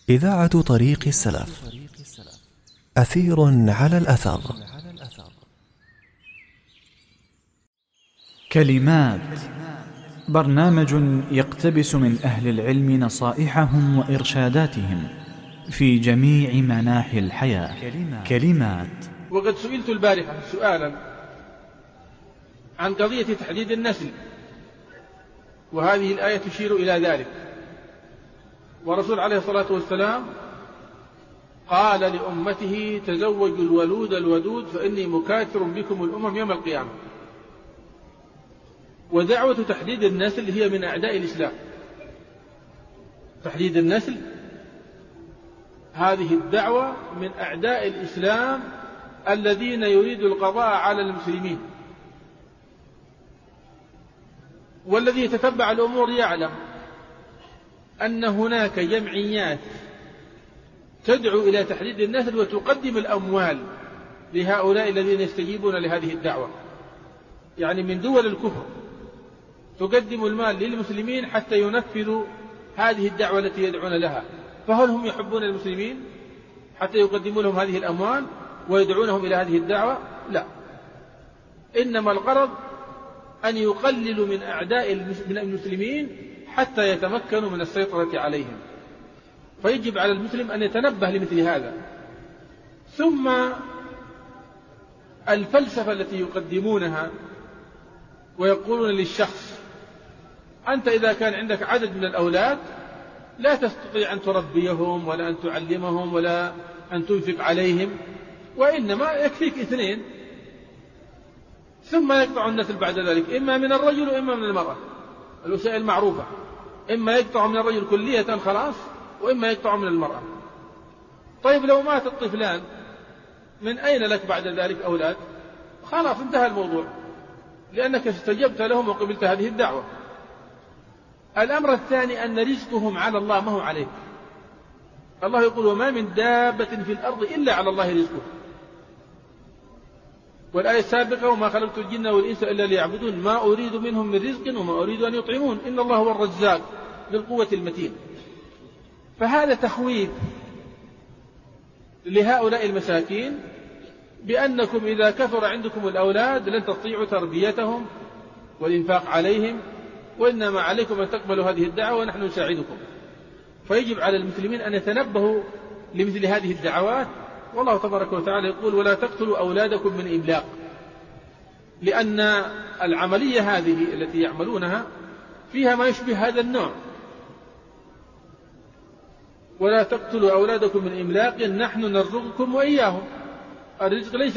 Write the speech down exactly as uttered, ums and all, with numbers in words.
إذاعة طريق السلف، أثير على الأثر. كلمات، برنامج يقتبس من أهل العلم نصائحهم وإرشاداتهم في جميع مناحي الحياة. كلمات. وقد سئلت البارحة سؤالا عن قضية تحديد النسل، وهذه الآية تشير إلى ذلك. ورسول عليه الصلاة والسلام قال لأمته: تزوجوا الولود الودود فإني مكاثر بكم الأمم يوم القيامة. ودعوة تحديد النسل هي من أعداء الإسلام. تحديد النسل هذه الدعوة من أعداء الإسلام الذين يريدوا القضاء على المسلمين. والذي يتتبع الأمور يعلم أن هناك جمعيات تدعو إلى تحديد النسل وتقدم الأموال لهؤلاء الذين يستجيبون لهذه الدعوة، يعني من دول الكفر تقدم المال للمسلمين حتى ينفذوا هذه الدعوة التي يدعون لها. فهل هم يحبون المسلمين حتى يقدموا لهم هذه الأموال ويدعونهم إلى هذه الدعوة؟ لا، إنما الغرض أن يقللوا من أعداء المسلمين حتى يتمكنوا من السيطرة عليهم. فيجب على المسلم أن يتنبه لمثل هذا. ثم الفلسفة التي يقدمونها ويقولون للشخص: أنت إذا كان عندك عدد من الأولاد لا تستطيع أن تربيهم ولا أن تعلمهم ولا أن تنفق عليهم، وإنما يكفيك اثنين. ثم يقطع النسل بعد ذلك إما من الرجل وإما من المرأة، الوسائل معروفة، إما يقطع من الرجل كلية خلاص وإما يقطع من المرأة. طيب لو مات الطفلان من أين لك بعد ذلك أولاد؟ خلاص انتهى الموضوع، لأنك استجبت لهم وقبلت هذه الدعوة. الأمر الثاني أن رزقهم على الله ما هو عليك. الله يقول: وما من دابة في الأرض إلا على الله رزقه. والآية السابقة: وما خلقت الجن والإنس إلا ليعبدون ما أريد منهم من رزق وما أريد أن يطعمون إن الله هو الرزاق ذو القوة المتين. فهذا تخويف لهؤلاء المساكين بأنكم إذا كثر عندكم الأولاد لن تستطيعوا تربيتهم والإنفاق عليهم، وإنما عليكم أن تقبلوا هذه الدعوة ونحن نساعدكم. فيجب على المسلمين أن يتنبهوا لمثل هذه الدعوات. والله تبارك وتعالى يقول: ولا تقتلوا أولادكم من إملاق، لأن العملية هذه التي يعملونها فيها ما يشبه هذا النوع. ولا تقتلوا أولادكم من إملاق نحن نرزقكم وإياهم. الرزق ليس